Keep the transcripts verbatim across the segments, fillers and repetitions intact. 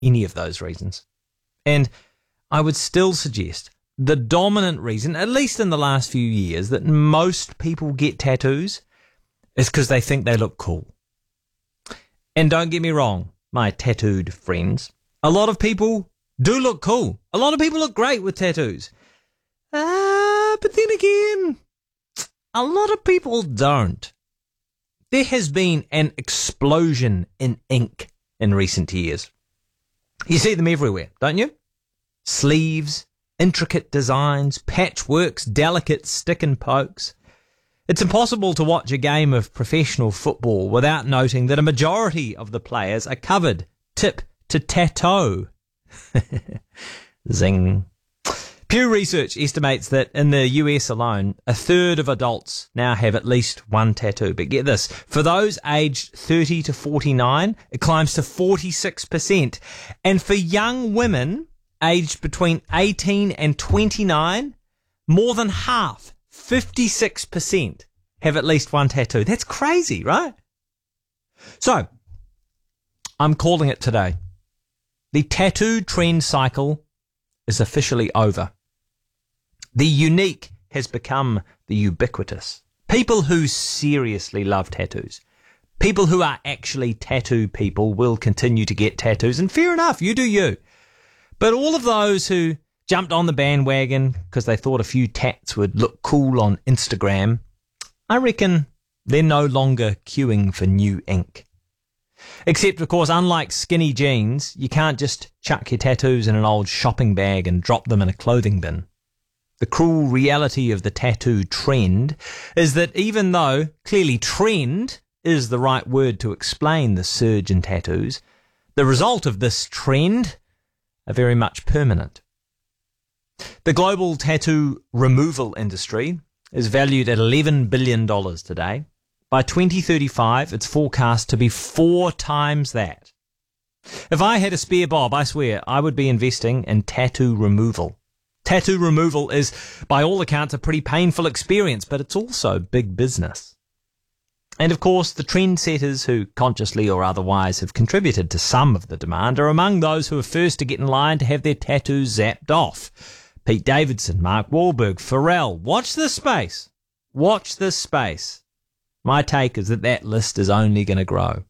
any of those reasons. And I would still suggest the dominant reason, at least in the last few years, that most people get tattoos is because they think they look cool. And don't get me wrong, my tattooed friends, a lot of people do look cool. A lot of people look great with tattoos. Ah, uh, but then again, a lot of people don't. There has been an explosion in ink in recent years. You see them everywhere, don't you? Sleeves, intricate designs, patchworks, delicate stick and pokes. It's impossible to watch a game of professional football without noting that a majority of the players are covered tip to tattoo. Zing. Pew Research estimates that in the U S alone, a third of adults now have at least one tattoo. But get this, for those aged thirty to forty-nine, it climbs to forty-six percent. And for young women aged between eighteen and twenty-nine, more than half, fifty-six percent, have at least one tattoo. That's crazy, right? So, I'm calling it today. The tattoo trend cycle is officially over. The unique has become the ubiquitous. People who seriously love tattoos, people who are actually tattoo people, will continue to get tattoos, and fair enough, you do you. But all of those who jumped on the bandwagon because they thought a few tats would look cool on Instagram, I reckon they're no longer queuing for new ink. Except, of course, unlike skinny jeans, you can't just chuck your tattoos in an old shopping bag and drop them in a clothing bin. The cruel reality of the tattoo trend is that even though clearly trend is the right word to explain the surge in tattoos, the result of this trend are very much permanent. The global tattoo removal industry is valued at eleven billion dollars today. By twenty thirty-five, it's forecast to be four times that. If I had a spare bob, I swear, I would be investing in tattoo removal. Tattoo removal is, by all accounts, a pretty painful experience, but it's also big business. And of course, the trendsetters who, consciously or otherwise, have contributed to some of the demand are among those who are first to get in line to have their tattoos zapped off. Pete Davidson, Mark Wahlberg, Pharrell. Watch this space. Watch this space. My take is that that list is only going to grow.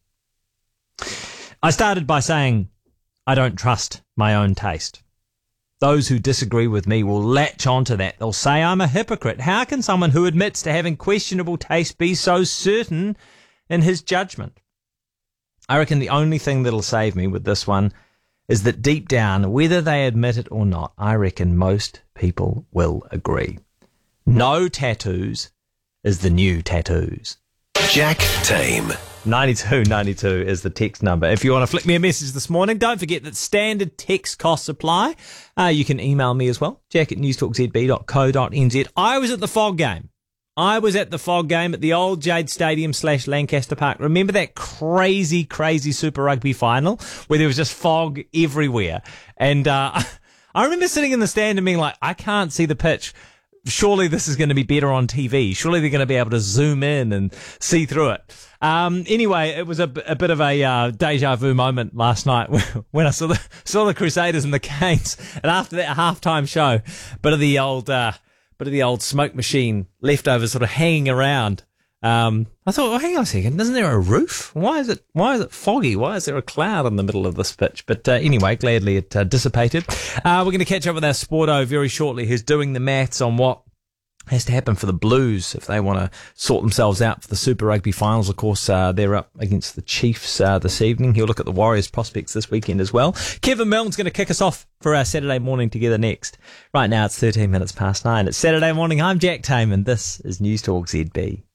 I started by saying I don't trust my own taste. Those who disagree with me will latch onto that. They'll say I'm a hypocrite. How can someone who admits to having questionable taste be so certain in his judgment? I reckon the only thing that'll save me with this one is that deep down, whether they admit it or not, I reckon most people will agree. No tattoos is the new tattoos. Jack Tame. ninety-two ninety-two is the text number. If you want to flick me a message this morning, don't forget that standard text costs apply. Uh, you can email me as well, jack at newstalk z b dot co dot n z. I was at the Fog game. I was at the Fog game at the old Jade Stadium slash Lancaster Park. Remember that crazy, crazy Super Rugby final where there was just fog everywhere? And uh, I remember sitting in the stand and being like, I can't see the pitch. Surely this is going to be better on T V. Surely they're going to be able to zoom in and see through it. Um, anyway, it was a, a bit of a uh, deja vu moment last night when I saw the saw the Crusaders and the Canes, and after that halftime show, bit of the old uh, bit of the old smoke machine leftovers sort of hanging around. Um, I thought, well, hang on a second, isn't there a roof? Why is it why is it foggy? Why is there a cloud in the middle of this pitch? But uh, anyway, gladly it uh, dissipated. Uh, we're going to catch up with our Sporto very shortly, who's doing the maths on what has to happen for the Blues if they want to sort themselves out for the Super Rugby finals. Of course, uh, they're up against the Chiefs uh, this evening. He'll look at the Warriors' prospects this weekend as well. Kevin Milne's going to kick us off for our Saturday morning together next. Right now, it's thirteen minutes past nine. It's Saturday morning. I'm Jack Tame, and this is Newstalk Z B.